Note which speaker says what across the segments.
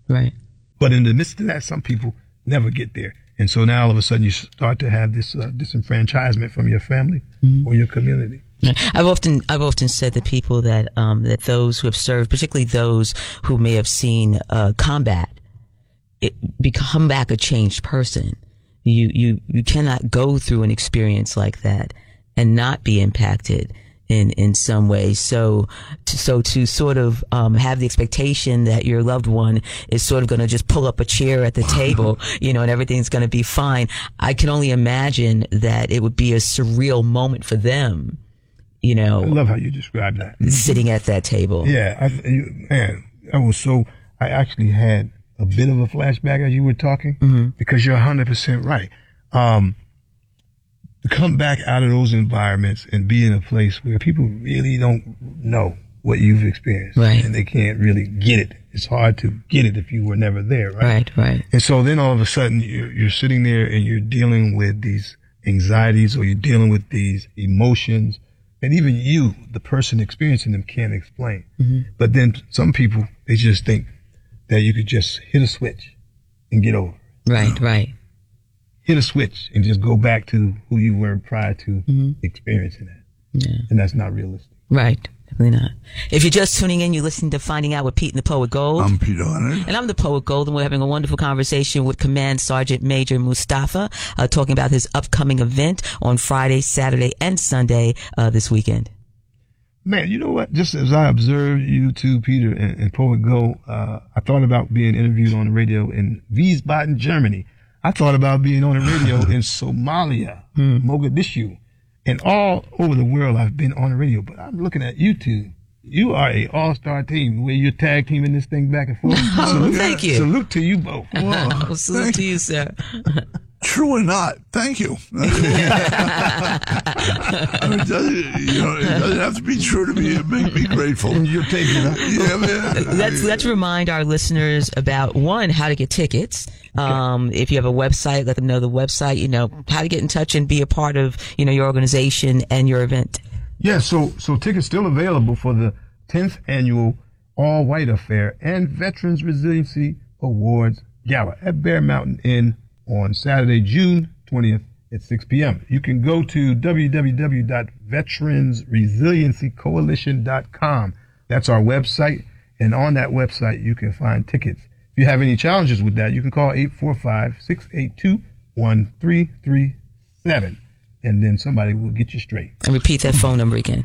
Speaker 1: Right.
Speaker 2: But in the midst of that, some people never get there. And so now all of a sudden you start to have this disenfranchisement from your family or your community.
Speaker 1: I've often said that people that those who have served, particularly those who may have seen combat, become back a changed person. You cannot go through an experience like that and not be impacted in some way. So to sort of have the expectation that your loved one is sort of going to just pull up a chair at the table, and everything's going to be fine. I can only imagine that it would be a surreal moment for them. I
Speaker 2: love how you describe that.
Speaker 1: Sitting at that table.
Speaker 2: Yeah, I actually had a bit of a flashback as you were talking, because you're 100% right. To come back out of those environments and be in a place where people really don't know what you've experienced,
Speaker 1: right,
Speaker 2: and they can't really get it. It's hard to get it if you were never there, right?
Speaker 1: Right.
Speaker 2: And so then all of a sudden you're sitting there and you're dealing with these anxieties, or you're dealing with these emotions, and even you, the person experiencing them, can't explain. But then some people, they just think that you could just hit a switch and get over it.
Speaker 1: Right.
Speaker 2: Hit a switch and just go back to who you were prior to experiencing that.
Speaker 1: Yeah.
Speaker 2: And that's not realistic.
Speaker 1: Right. Definitely not. If you're just tuning in, you're listening to Finding Out with Pete and the Poet Gold.
Speaker 3: I'm Pete Arnott.
Speaker 1: And I'm the Poet Gold, and we're having a wonderful conversation with Command Sergeant Major Mustafa, talking about his upcoming event on Friday, Saturday, and Sunday this weekend.
Speaker 2: Man, you know what? Just as I observed you two, Peter and Poet Gold, I thought about being interviewed on the radio in Wiesbaden, Germany. I thought about being on the radio in Somalia, Mogadishu, and all over the world I've been on the radio. But I'm looking at you two. You are a all-star team, where you're tag teaming this thing back and forth.
Speaker 1: Thank you.
Speaker 2: Salute to you both.
Speaker 1: Well, salute to you, sir.
Speaker 3: True or not, thank you. It doesn't have to be true to make me grateful.
Speaker 2: You're taking it.
Speaker 3: Yeah,
Speaker 1: Let's remind our listeners about, one, how to get tickets. If you have a website, let them know the website, how to get in touch and be a part of, your organization and your event.
Speaker 2: Yeah, so tickets still available for the 10th annual All White Affair and Veterans Resiliency Awards Gala at Bear Mountain Inn on Saturday, June 20th at 6 p.m. You can go to www.veteransresiliencycoalition.com. That's our website, and on that website you can find tickets. If you have any challenges with that, you can call 845-682-1337, and then somebody will get you straight.
Speaker 1: And repeat that phone number again.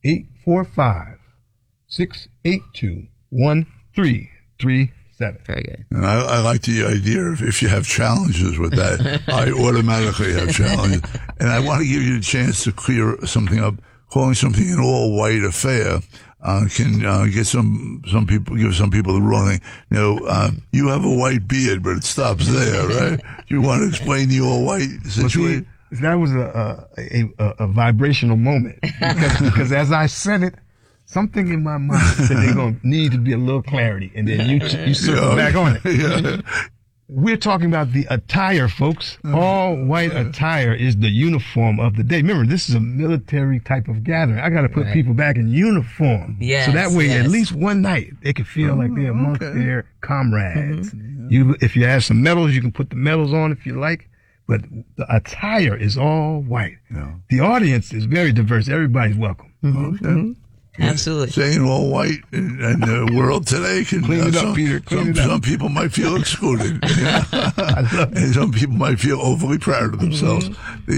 Speaker 2: 845-682-1337.
Speaker 1: Very good.
Speaker 3: And I like the idea of, if you have challenges with that, I automatically have challenges. And I want to give you a chance to clear something up. Calling something an all-white affair can get some people, give some people the wrong thing. You have a white beard, but it stops there, right? You want to explain the all-white situation?
Speaker 2: That was a vibrational moment, because as I said it, something in my mind said they're going to need to be a little clarity, and then you circle back on it.
Speaker 3: Yeah.
Speaker 2: We're talking about the attire, folks. All white attire is the uniform of the day. Remember, this is a military type of gathering. I got to put people back in uniform.
Speaker 1: Yes,
Speaker 2: so that way, at least one night, they can feel like they're amongst their comrades. If you have some medals, you can put the medals on if you like. But the attire is all white.
Speaker 3: Yeah.
Speaker 2: The audience is very diverse. Everybody's welcome.
Speaker 3: Okay.
Speaker 1: Absolutely.
Speaker 3: Saying all white in the world today can
Speaker 2: Clean it up, Peter. Clean it up.
Speaker 3: Some people might feel excluded. And some people might feel overly proud of themselves.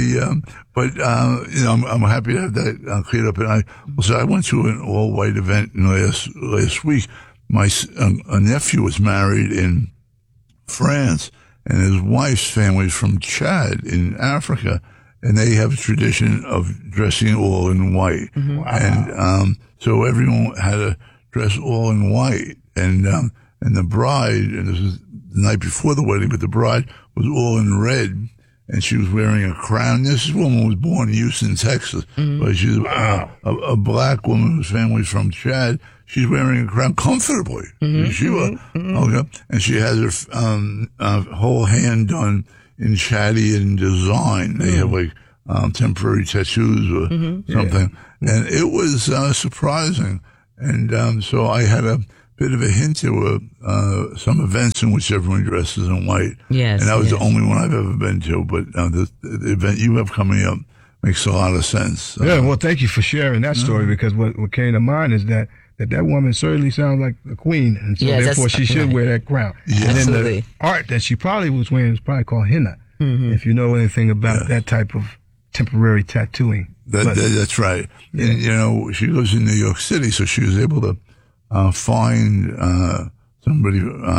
Speaker 3: I'm happy to have that cleared up. And I went to an all white event last week. My a nephew was married in France, and his wife's family is from Chad in Africa, and they have a tradition of dressing all in white. Wow. And so everyone had to dress all in white, and the bride, and this was the night before the wedding, but the bride was all in red, and she was wearing a crown. This woman was born in Houston, Texas, but she's a black woman whose family's from Chad. She's wearing a crown comfortably. She was, okay, and she has her whole hand done in Chadian design. They have like temporary tattoos or something, and it was surprising. And so I had a bit of a hint to some events in which everyone dresses in white.
Speaker 1: Yes,
Speaker 3: and that was
Speaker 1: yes.
Speaker 3: the only one I've ever been to. But the event you have coming up makes a lot of sense.
Speaker 2: Yeah, well, thank you for sharing that story, because what came to mind is that woman certainly sounds like a queen, and so
Speaker 1: Yes,
Speaker 2: therefore she should
Speaker 1: right.
Speaker 2: wear that crown.
Speaker 3: Yeah.
Speaker 2: And then
Speaker 1: Absolutely.
Speaker 2: the art that she probably was wearing is probably called henna, if you know anything about that type of temporary tattooing.
Speaker 3: That's right.
Speaker 2: Yeah.
Speaker 3: And, you know, she lives in New York City, so she was able to find somebody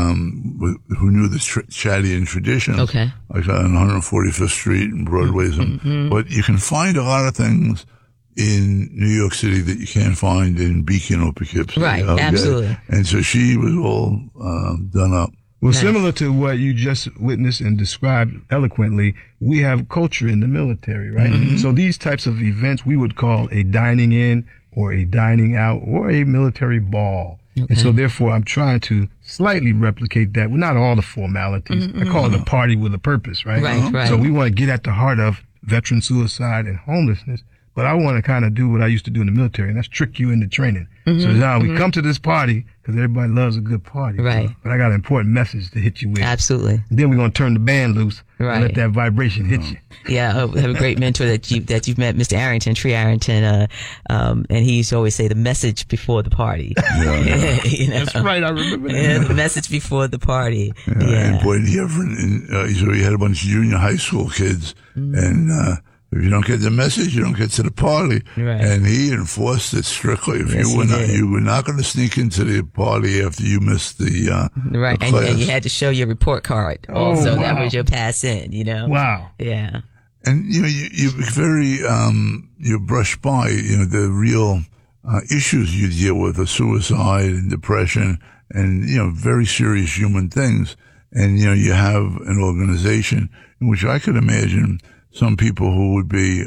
Speaker 3: who knew the Chadian traditions.
Speaker 1: Okay.
Speaker 3: Like on 145th Street and Broadway. But you can find a lot of things in New York City that you can't find in Beacon or Poughkeepsie.
Speaker 1: Right,
Speaker 3: Okay?
Speaker 1: absolutely.
Speaker 3: And so she was all done up.
Speaker 2: Well,
Speaker 1: Nice.
Speaker 2: similar to what you just witnessed and described eloquently, we have culture in the military, right? So these types of events we would call a dining in or a dining out or a military ball. And so therefore I'm trying to slightly replicate that with not all the formalities. I call it a party with a purpose, right?
Speaker 1: Right, right.
Speaker 2: So we want to get at the heart of veteran suicide and homelessness. But I want to kind of do what I used to do in the military, and that's trick you into training. So now we come to this party because everybody loves a good party.
Speaker 1: Right.
Speaker 2: But I got an important message to hit you with.
Speaker 1: Absolutely.
Speaker 2: Then we're going to turn the band loose
Speaker 1: Right.
Speaker 2: and let that vibration hit you.
Speaker 1: Yeah, I have a great mentor that you've met, Mr. Arrington, Tree Arrington, and he used to always say the message before the party. You know?
Speaker 2: That's right. I remember that.
Speaker 1: Yeah, the message before the party.
Speaker 3: And
Speaker 1: Yeah.
Speaker 3: boy, so he had a bunch of junior high school kids, and if you don't get the message, you don't get to the party.
Speaker 1: Right.
Speaker 3: And he enforced it strictly. If
Speaker 1: Yes, he did.
Speaker 3: you were not going to sneak into the party after you missed the
Speaker 1: Right.
Speaker 3: the
Speaker 1: And
Speaker 3: class.
Speaker 1: you had to show your report card.
Speaker 2: Oh,
Speaker 1: Also, that
Speaker 2: wow.
Speaker 1: was your pass in, you know?
Speaker 2: Wow.
Speaker 1: Yeah.
Speaker 3: And you know, you very you brush by the real issues you deal with, the suicide and depression, and very serious human things. And you have an organization in which I could imagine some people who would be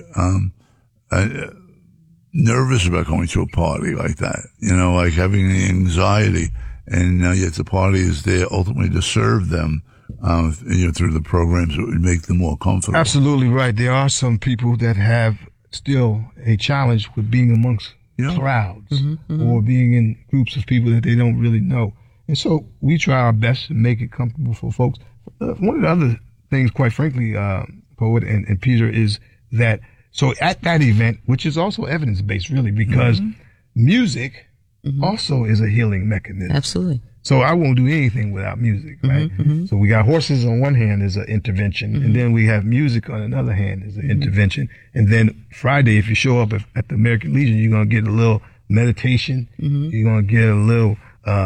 Speaker 3: nervous about going to a party like that, like having the anxiety, and yet the party is there ultimately to serve them through the programs that would make them more comfortable.
Speaker 2: Absolutely right. There are some people that have still a challenge with being amongst crowds or being in groups of people that they don't really know. And so we try our best to make it comfortable for folks. One of the other things, quite frankly, Poet and Peter, is that so at that event, which is also evidence-based really, because music also is a healing mechanism.
Speaker 1: Absolutely.
Speaker 2: So I won't do anything without music, right? So we got horses on one hand as an intervention, and then we have music on another hand as an intervention. And then Friday, if you show up at the American Legion, you're going to get a little meditation. You're going to get a little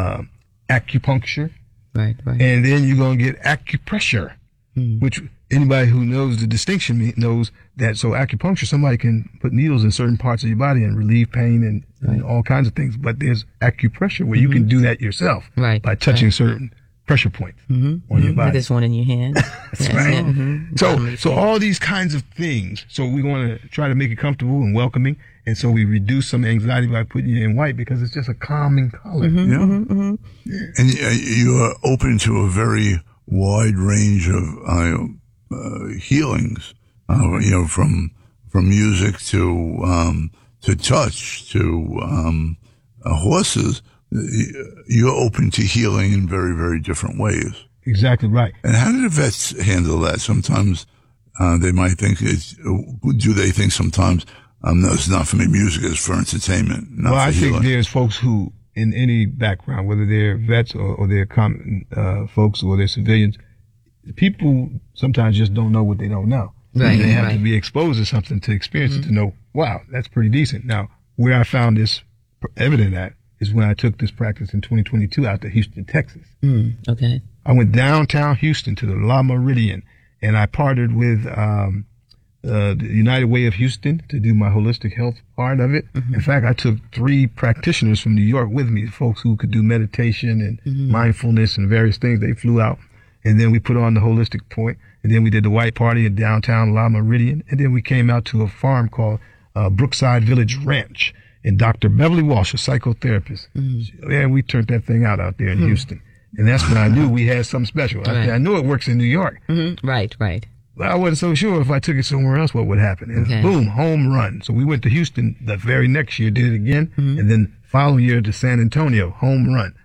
Speaker 2: acupuncture.
Speaker 1: Right, right.
Speaker 2: And then you're going to get acupressure, which anybody who knows the distinction knows that. So acupuncture, somebody can put needles in certain parts of your body and relieve pain and all kinds of things. But there's acupressure where you can do that yourself by touching certain pressure points on your body.
Speaker 1: There's one in your hand.
Speaker 2: That's right. So all these kinds of things. So we want to try to make it comfortable and welcoming. And so we reduce some anxiety by putting you in white because it's just a calming color.
Speaker 3: And you are open to a very wide range of healings, from music to touch to horses. You're open to healing in very, very different ways.
Speaker 2: Exactly right.
Speaker 3: And how do the vets handle that? Sometimes they might think do they think sometimes no, it's not for me. Music is for entertainment. Not
Speaker 2: Well,
Speaker 3: for
Speaker 2: I think
Speaker 3: healing.
Speaker 2: there's folks who, in any background, whether they're vets or they're common folks or they're civilians, people sometimes just don't know what they don't know.
Speaker 1: Right,
Speaker 2: And they have
Speaker 1: right.
Speaker 2: to be exposed to something to experience it to know, wow, that's pretty decent. Now, where I found this evident at is when I took this practice in 2022 out to Houston, Texas.
Speaker 1: Okay.
Speaker 2: I went downtown Houston to the La Meridian, and I partnered with the United Way of Houston to do my holistic health part of it. In fact, I took 3 practitioners from New York with me, folks who could do meditation and mindfulness and various things. They flew out, and then we put on the holistic point, and then we did the white party in downtown La Meridian, and then we came out to a farm called Brookside Village Ranch, and Dr. Beverly Walsh, a psychotherapist, and we turned that thing out there in Houston. And that's when I knew we had something special.
Speaker 1: Right.
Speaker 2: I knew it works in New York.
Speaker 1: Right, right.
Speaker 2: But I wasn't so sure if I took it somewhere else, what would happen. And boom, home run. So we went to Houston the very next year, did it again, and then following year to San Antonio, home run.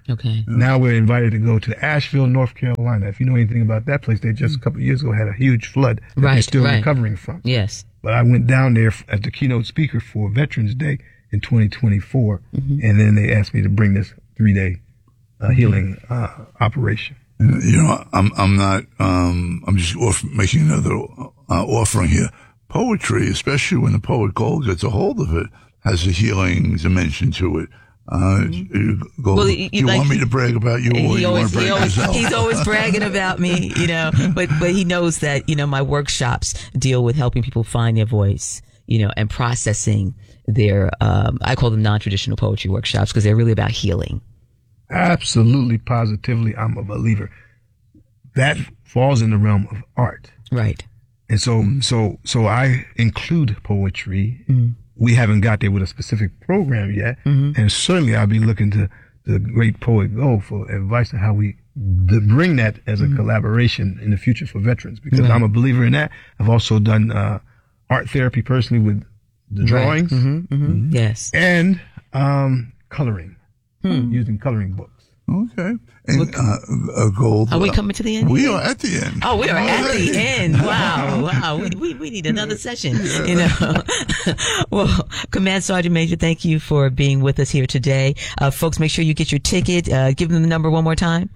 Speaker 1: Okay.
Speaker 2: Now we're invited to go to Asheville, North Carolina. If you know anything about that place, they just a couple of years ago had a huge flood that they're still recovering from.
Speaker 1: Yes.
Speaker 2: But I went down there as the keynote speaker for Veterans Day in 2024, and then they asked me to bring this 3-day healing operation.
Speaker 3: You know, I'm just making another offering here. Poetry, especially when the poet Gold gets a hold of it, has a healing dimension to it. Gold, do you want me to brag about you, or you want to brag yourself?
Speaker 1: He's always bragging about me, you know. But he knows that, you know, my workshops deal with helping people find their voice, you know, and processing their. I call them non-traditional poetry workshops because they're really about healing.
Speaker 2: Absolutely, positively, I'm a believer. That falls in the realm of art,
Speaker 1: right?
Speaker 2: And so I include poetry. We haven't got there with a specific program yet, and certainly I'll be looking to the great poet Gold for advice on how we bring that as a collaboration in the future for veterans. Because I'm a believer in that. I've also done art therapy personally with the drawings,
Speaker 1: yes,
Speaker 2: and coloring. Using coloring books.
Speaker 3: Okay. And Gold.
Speaker 1: Are we coming to the end?
Speaker 3: We are at the end.
Speaker 1: Oh, we are at the end. Wow. We need another session, you know. Well, Command Sergeant Major, thank you for being with us here today. Folks, make sure you get your ticket. Give them the number one more time.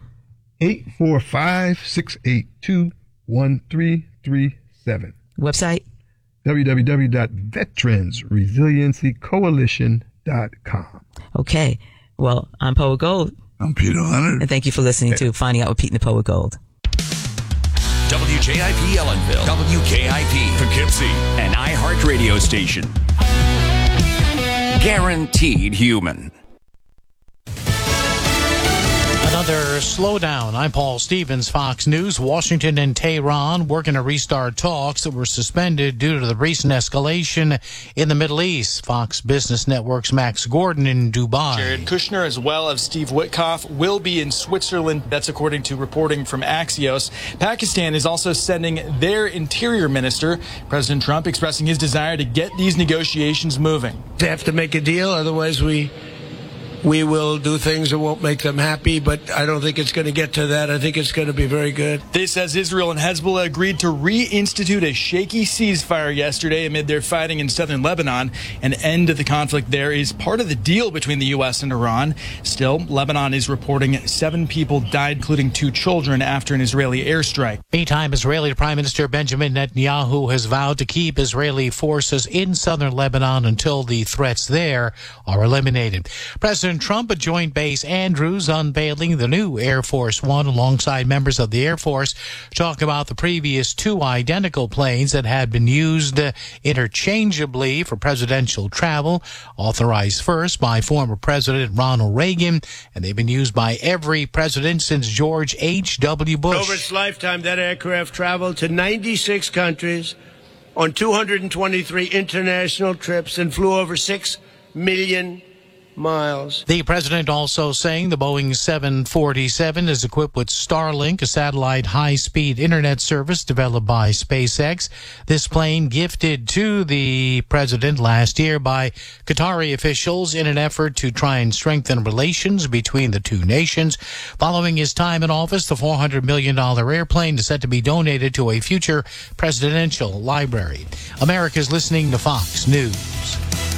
Speaker 2: 845-682-1337.
Speaker 1: Website?
Speaker 2: www.veteransresiliencycoalition.com.
Speaker 1: Okay. Well, I'm Poet Gold.
Speaker 3: I'm Peter Leonard.
Speaker 1: And thank you for listening to Finding Out with Pete and the Poet Gold.
Speaker 4: WJIP Ellenville, WKIP Poughkeepsie, an iHeart radio station. Guaranteed human.
Speaker 5: Another slowdown. I'm Paul Stevens, Fox News. Washington and Tehran working to restart talks that were suspended due to the recent escalation in the Middle East. Fox Business Network's Max Gordon in Dubai.
Speaker 6: Jared Kushner, as well as Steve Witkoff, will be in Switzerland. That's according to reporting from Axios. Pakistan is also sending their interior minister. President Trump expressing his desire to get these negotiations moving.
Speaker 7: They have to make a deal, otherwise we will do things that won't make them happy, but I don't think it's going to get to that. I think it's going to be very good.
Speaker 6: This as Israel and Hezbollah agreed to reinstitute a shaky ceasefire yesterday amid their fighting in southern Lebanon. An end to the conflict there is part of the deal between the U.S. and Iran. Still, Lebanon is reporting 7 people died, including 2 children, after an Israeli airstrike.
Speaker 5: Meantime, Israeli Prime Minister Benjamin Netanyahu has vowed to keep Israeli forces in southern Lebanon until the threats there are eliminated. President Trump at Joint Base Andrews unveiling the new Air Force One alongside members of the Air Force, talking about the previous 2 identical planes that had been used interchangeably for presidential travel, authorized first by former President Ronald Reagan, and they've been used by every president since George H.W. Bush.
Speaker 7: Over its lifetime, that aircraft traveled to 96 countries on 223 international trips and flew over 6 million miles.
Speaker 5: The president also saying the Boeing 747 is equipped with Starlink, a satellite high-speed internet service developed by SpaceX. This plane gifted to the president last year by Qatari officials in an effort to try and strengthen relations between the two nations. Following his time in office, the $400 million airplane is set to be donated to a future presidential library. America's listening to Fox News.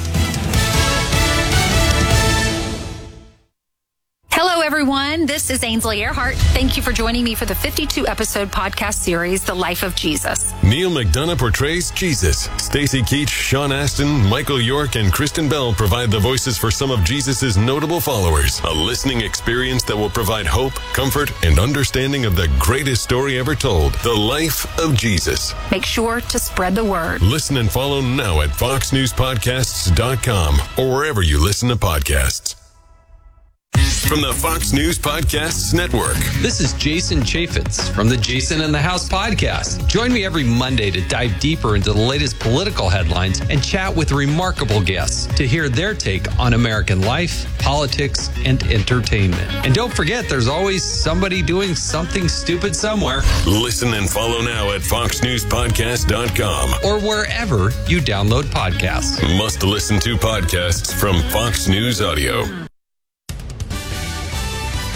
Speaker 8: Hello, everyone. This is Ainsley Earhart. Thank you for joining me for the 52-episode podcast series, The Life of Jesus.
Speaker 9: Neil McDonough portrays Jesus. Stacey Keach, Sean Astin, Michael York, and Kristen Bell provide the voices for some of Jesus' notable followers. A listening experience that will provide hope, comfort, and understanding of the greatest story ever told, The Life of Jesus.
Speaker 8: Make sure to spread the word.
Speaker 9: Listen and follow now at foxnewspodcasts.com or wherever you listen to podcasts. From the Fox News Podcasts Network.
Speaker 10: This is Jason Chaffetz from the Jason in the House podcast. Join me every Monday to dive deeper into the latest political headlines and chat with remarkable guests to hear their take on American life, politics, and entertainment. And don't forget, there's always somebody doing something stupid somewhere.
Speaker 9: Listen and follow now at foxnewspodcast.com
Speaker 10: or wherever you download podcasts.
Speaker 9: Must listen to podcasts from Fox News Audio.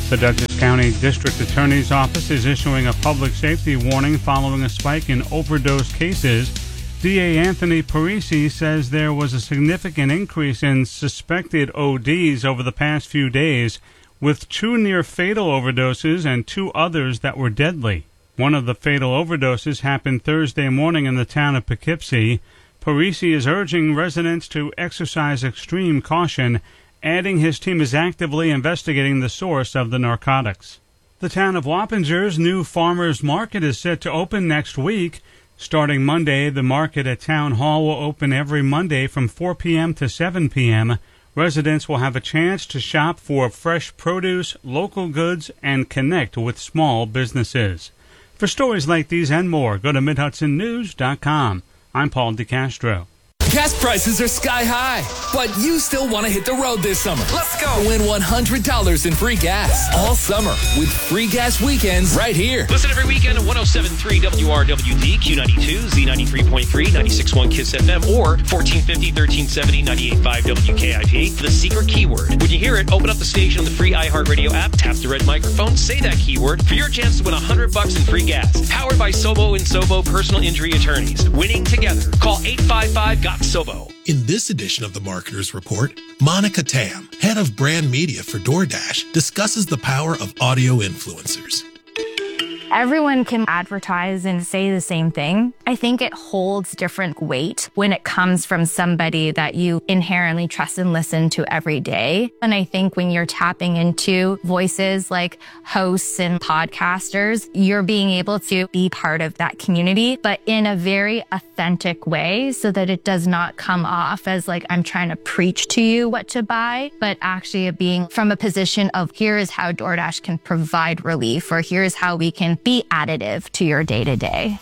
Speaker 11: The Dutchess County District Attorney's Office is issuing a public safety warning following a spike in overdose cases. DA Anthony Parisi says there was a significant increase in suspected ODs over the past few days, with 2 near-fatal overdoses and 2 others that were deadly. One of the fatal overdoses happened Thursday morning in the town of Poughkeepsie. Parisi is urging residents to exercise extreme caution, adding his team is actively investigating the source of the narcotics. The town of Wappinger's new farmers market is set to open next week. Starting Monday, the market at Town Hall will open every Monday from 4 p.m. to 7 p.m. Residents will have a chance to shop for fresh produce, local goods, and connect with small businesses. For stories like these and more, go to MidHudsonNews.com. I'm Paul DeCastro.
Speaker 12: Gas prices are sky high, but you still want to hit the road this summer. Let's go! Win $100 in free gas all summer with free gas weekends right here.
Speaker 13: Listen every weekend at 107.3 WRWD, Q92, Z93.3, 96.1 KISS FM, or 1450, 1370, 98.5 WKIP for the secret keyword. When you hear it, open up the station on the free iHeartRadio app, tap the red microphone, say that keyword for your chance to win $100 in free gas. Powered by Sobo and Sobo Personal Injury Attorneys. Winning together. Call 855-GOT-SOBO.
Speaker 14: In this edition of the Marketer's Report, Monica Tam, head of brand media for DoorDash, discusses the power of audio influencers.
Speaker 15: Everyone can advertise and say the same thing. I think it holds different weight when it comes from somebody that you inherently trust and listen to every day. And I think when you're tapping into voices like hosts and podcasters, you're being able to be part of that community, but in a very authentic way so that it does not come off as like I'm trying to preach to you what to buy, but actually being from a position of here is how DoorDash can provide relief, or here's how we can be additive to your day-to-day.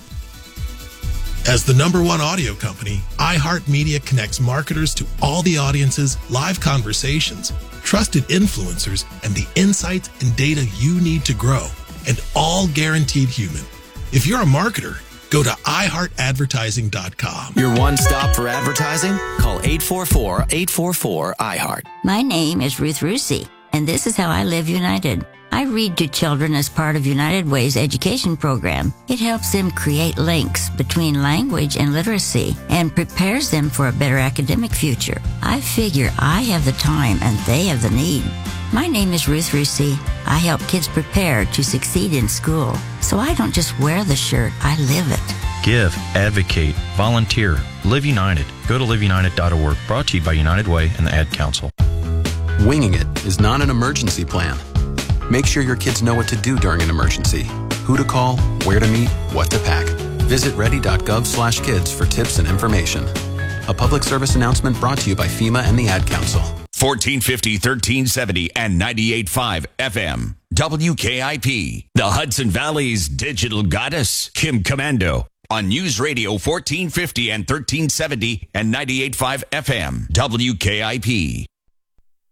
Speaker 14: As the #1 audio company, iHeartMedia connects marketers to all the audiences, live conversations, trusted influencers, and the insights and data you need to grow, and all guaranteed human. If you're a marketer, go to iHeartAdvertising.com.
Speaker 16: Your one stop for advertising? Call 844-844-iHeart.
Speaker 17: My name is Ruth Rusi, and this is how I live United. I read to children as part of United Way's education program. It helps them create links between language and literacy and prepares them for a better academic future. I figure I have the time and they have the need. My name is Ruth Rusi. I help kids prepare to succeed in school. So I don't just wear the shirt, I live it.
Speaker 18: Give, advocate, volunteer, Live United. Go to liveunited.org. Brought to you by United Way and the Ad Council.
Speaker 19: Winging it is not an emergency plan. Make sure your kids know what to do during an emergency, who to call, where to meet, what to pack. Visit ready.gov/kids for tips and information. A public service announcement brought to you by FEMA and the Ad Council.
Speaker 4: 1450, 1370, and 98.5 FM. WKIP, the Hudson Valley's digital goddess, Kim Commando. On News Radio 1450 and 1370 and 98.5 FM. WKIP.